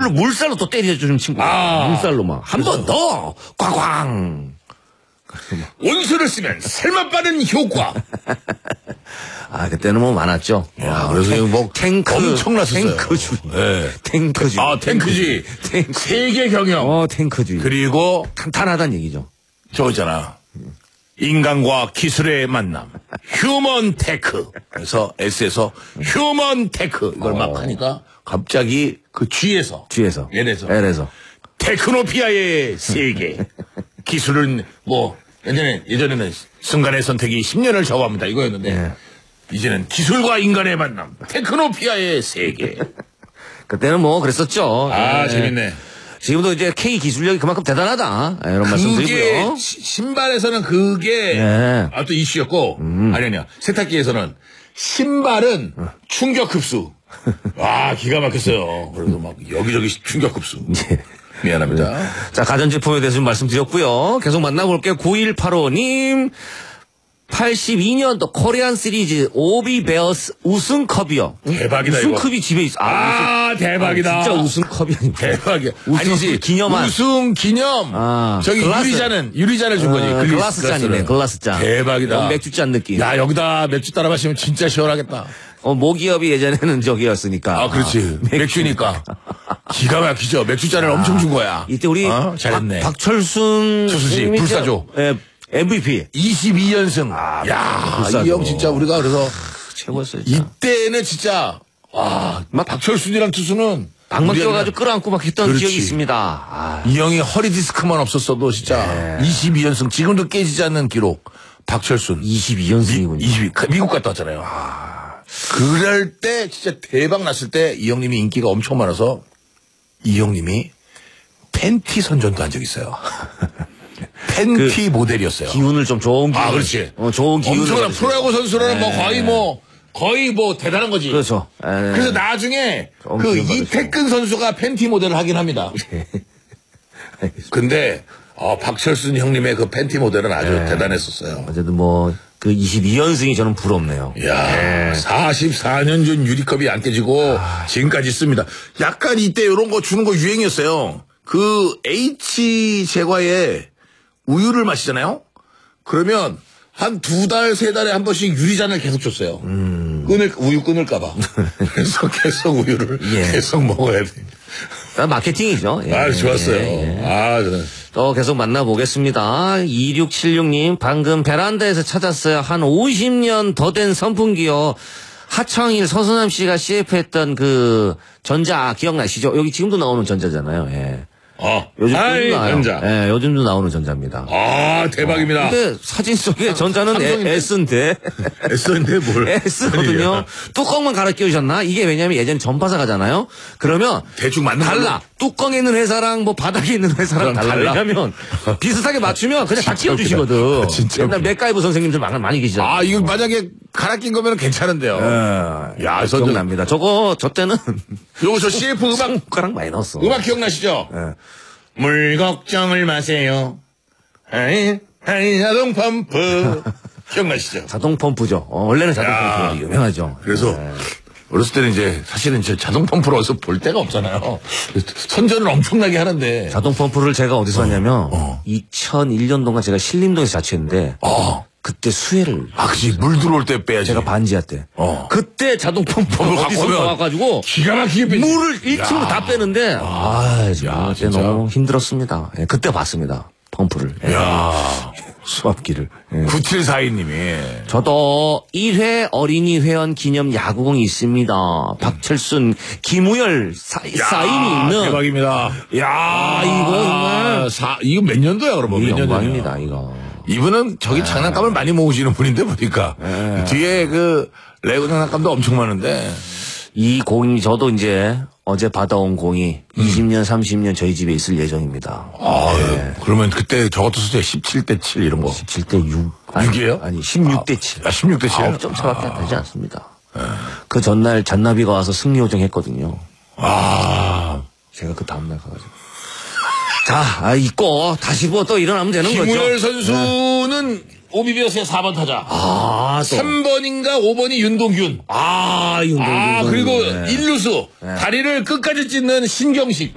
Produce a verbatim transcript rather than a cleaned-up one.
물로 물살로 또 때려주는 친구. 아. 물살로 막 한 번 더 꽝꽝. 온수를 쓰면 살만 빠는 효과. 아 그때는 뭐 많았죠. 야, 그래서 뭐 탱크 엄청났었어요. 탱크주의. 네. 탱크주의. 아 탱크주의. 탱크. 세계 경영. 어 탱크주의. 그리고 탄탄하다는 얘기죠. 저 있잖아. 인간과 기술의 만남. 휴먼 테크. 그래서 S에서 휴먼 테크 이걸 어. 막 하니까 갑자기 그 G에서 G에서. L에서 L에서. 테크노피아의 세계. 기술은 뭐 예전에 예전에는 순간의 선택이 십 년을 저거합니다 이거였는데 네. 이제는 기술과 인간의 만남. 테크노피아의 세계. 그때는 뭐 그랬었죠. 아 네. 재밌네. 지금도 이제 K 기술력이 그만큼 대단하다. 이런 말씀 그게 드리고요. 시- 신발에서는 그게 네. 아 또 이슈였고 아니 아니야 세탁기에서는 신발은 충격 흡수. 와 기가 막혔어요. 그래서 막 여기저기 충격 흡수. 예. 미안합니다. 자, 가전제품에 대해서 좀 말씀드렸고요. 계속 만나볼게요. 구일팔오 님. 팔십이 년도 코리안 시리즈 오비베어스 우승컵이요. 대박이다, 이거. 우승컵이 집에 있어. 아, 우승- 대박이다. 아, 진짜 우승컵이 아니고. 대박이야. 우승 아니지. 기념한. 우승 기념. 아, 저기 글라스. 유리잔은 유리잔을 준 거지. 어, 글리스, 글라스 잔이네. 글라스 잔. 대박이다. 맥주잔 느낌. 야 여기다 맥주 따라 마시면 진짜 시원하겠다. 어, 모기업이 예전에는 저기였으니까. 아 그렇지. 맥주니까. 기가 막히죠. 맥주잔을 엄청 준 거야. 이때 우리 어? 잘했네. 박, 박철순 철순 씨, 선생님이 불사조. 예, 엠브이피 이십이 연승. 야, 불사조. 이 형 진짜 우리가 그래서 최고였어요. 진짜. 이때는 진짜 와, 막 박철순이랑 투수는 방망 우리가 껴가지고 끌어안고 막 했던 그렇지. 기억이 있습니다. 아, 이 형이 허리 디스크만 없었어도 진짜 이십이 연승 지금도 깨지지 않는 기록. 박철순 이십이 연승이군요. 이십이 미국 갔다 왔잖아요. 그럴 때 진짜 대박 났을 때 이 형님이 인기가 엄청 많아서 이 형님이 팬티 선전도 한 적 있어요. 팬티 모델이었어요. 기운을 좀 좋은 기운. 아, 그렇지. 어, 좋은 기운을. 엄청난 가지고. 프로야구 선수로는 뭐 거의 뭐 거의 뭐 대단한 거지. 그렇죠. 에. 그래서 나중에 좋은 그 기운 받으시고. 이태근 선수가 팬티 모델을 하긴 합니다. 근데 어, 박철순 형님의 그 팬티 모델은 아주 대단했었어요. 어쨌든 뭐, 그 이십이 연승이 저는 부럽네요. 야, 사십사 년 전 유리컵이 안 깨지고 지금까지 있습니다. 약간 이때 이런 거 주는 거 유행이었어요. 그 H 제과에 우유를 마시잖아요. 그러면 한 두 달, 세 달에 한 번씩 유리잔을 계속 줬어요. 음. 끊을 우유 끊을까봐. 그래서 계속 우유를 예. 계속 먹어야 돼. 아, 마케팅이죠. 예, 아, 좋았어요. 예, 예. 아, 저는. 또 계속 만나보겠습니다. 이육칠육 님, 방금 베란다에서 찾았어요. 한 오십 년 더 된 선풍기요. 하창일 서수남 씨가 씨에프했던 그 전자 기억나시죠? 여기 지금도 나오는 전자잖아요. 예. 어. 요즘 아이, 나와요. 전자. 예, 요즘도 나오는 전자입니다. 아, 대박입니다. 근데 사진 속에 전자는 삼성인데? 에- S인데. S인데 뭘. S거든요. 뚜껑만 갈아 끼우셨나? 이게 왜냐면 예전에 전파사가잖아요. 그러면 대충 맞는 달라. 뚜껑에 있는 회사랑 뭐 바닥에 있는 회사랑 그럼 달라. 달라? 왜냐면 비슷하게 맞추면 그냥 다 진짜 끼워주시거든. 웃기다. 진짜 옛날 웃기다. 맥가이브 선생님들 많이, 많이 계시잖아요. 아, 이거 만약에 갈아 낀 거면 괜찮은데요. 예. 야, 저, 저, 기억납니다. 저거 저 때는 요거 저 씨에프 음악, 손가락 많이 넣었어. 음악 기억나시죠? 예. 물 걱정을 마세요. 하이, 하이, 자동 펌프. 기억나시죠? 자동 펌프죠. 어, 원래는 자동 야. 펌프가 유명하죠. 그래서 어렸을 때는 이제 사실은 저 자동 펌프로 어서 볼 데가 없잖아요. 선전을 엄청나게 하는데. 자동 펌프를 제가 어디서 하냐면 어. 이천일 년도인가 제가 신림동에서 자취했는데 어. 그때 수해를 아, 그치. 물 들어올 때 빼야지. 제가 반지하 때 어. 그때 자동 펌프 펌프 갖고 어디서 오면 나와가지고 기가 막히게 빼지. 물을 일 층으로 다 빼는데 아, 야, 그때 진짜. 너무 힘들었습니다. 예, 그때 봤습니다. 펌프를. 예, 야 수압기를. 예. 구칠사이 님이. 저도 일 회 어린이 회원 기념 야구공이 있습니다. 박철순, 김우열 사, 사인이 있는. 대박입니다. 야, 이거 정말. 사, 이거 몇 년도야, 그러면? 이 몇 년도냐? 영광입니다, 이거. 이분은 저기 장난감을 많이 모으시는 분인데 보니까 뒤에 그 레고 장난감도 엄청 많은데 이 공이 저도 이제 어제 받아온 공이 이십 년, 삼십 년 저희 집에 있을 예정입니다. 아 그러면 그때 저것도 쓰죠 십칠 대 칠 이런 거 십칠 대 육. 아니, 육이에요? 아니, 십육 대 칠. 아, 십육 대 칠? 아홉 점 차밖에 안 되지 않습니다. 그 전날 잔나비가 와서 승리 요정 했거든요. 아 제가 그 다음날 가가지고. 자, 아, 있고, 다시 뭐 또 일어나면 되는 거죠. 김우열 선수는 오비베어스의 사 번 타자 아, 또. 삼 번인가 오 번이 윤동균 아, 윤동준. 아 그리고 네. 일루수 다리를 끝까지 찢는 신경식